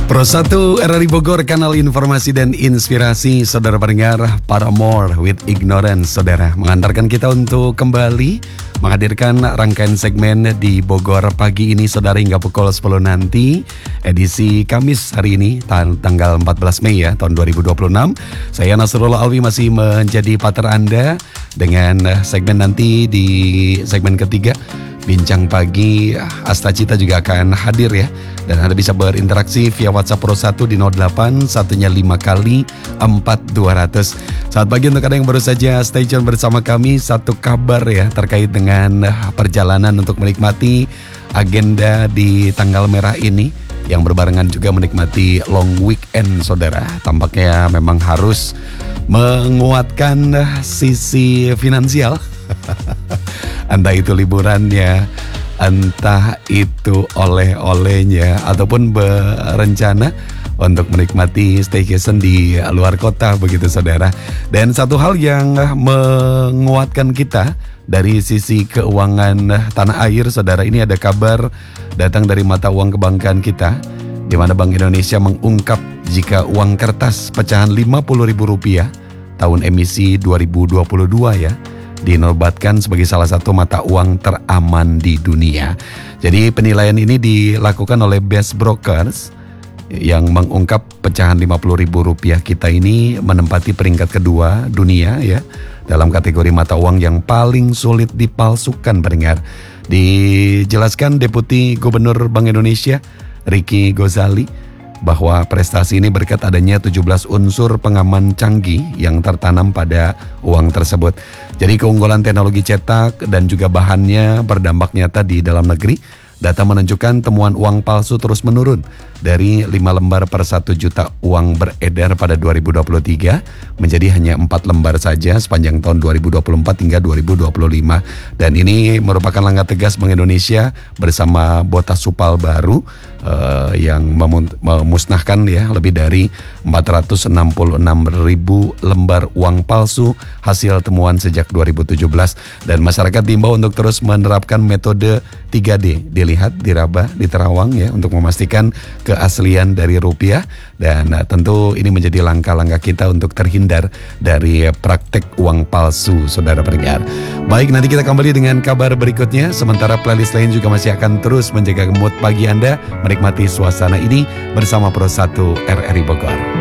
Pro 1 RRI Bogor, kanal informasi dan inspirasi. Saudara pendengar, Paramore with Ignorance, saudara, mengantarkan kita untuk kembali menghadirkan rangkaian segmen di Bogor pagi ini, saudara, hingga pukul 10 nanti. Edisi Kamis hari ini, tanggal 14 Mei ya, tahun 2026. Saya Nasrullah Alwi masih menjadi partner Anda dengan segmen nanti di segmen ketiga. Bincang Pagi, Asta Cita juga akan hadir ya. Dan Anda bisa berinteraksi via WhatsApp Pro 1 di 08 1nya 5 kali 4200. Selamat pagi untuk Anda yang baru saja stay tune bersama kami. Satu kabar ya terkait dengan perjalanan untuk menikmati agenda di tanggal merah ini, yang berbarengan juga menikmati long weekend, saudara. Tampaknya memang harus menguatkan sisi finansial. Entah itu liburannya, entah itu oleh-olehnya, ataupun berencana untuk menikmati staycation di luar kota, begitu saudara. Dan satu hal yang menguatkan kita dari sisi keuangan tanah air, saudara, ini ada kabar datang dari mata uang kebanggaan kita, di mana Bank Indonesia mengungkap jika uang kertas pecahan Rp50.000 tahun emisi 2022 ya, dinobatkan sebagai salah satu mata uang teraman di dunia. Jadi penilaian ini dilakukan oleh Best Brokers yang mengungkap pecahan Rp50.000 kita ini menempati peringkat kedua dunia ya, dalam kategori mata uang yang paling sulit dipalsukan, pendengar. Dijelaskan Deputi Gubernur Bank Indonesia Ricky Ghazali bahwa prestasi ini berkat adanya 17 unsur pengaman canggih yang tertanam pada uang tersebut. Jadi keunggulan teknologi cetak dan juga bahannya berdampak nyata di dalam negeri. Data menunjukkan temuan uang palsu terus menurun dari 5 lembar per 1 juta uang beredar pada 2023 menjadi hanya 4 lembar saja sepanjang tahun 2024 hingga 2025. Dan ini merupakan langkah tegas Bank Indonesia bersama Botas Supal baru yang memusnahkan ya lebih dari 466.000 lembar uang palsu hasil temuan sejak 2017. Dan masyarakat diimbau untuk terus menerapkan metode 3D, dilihat, diraba, diterawang ya, untuk memastikan keaslian dari rupiah. Dan tentu ini menjadi langkah-langkah kita untuk terhindar dari praktek uang palsu, saudara pendengar. Baik, nanti kita kembali dengan kabar berikutnya. Sementara playlist lain juga masih akan terus menjaga mood pagi Anda, menikmati suasana ini bersama Pro 1 RRI Bogor.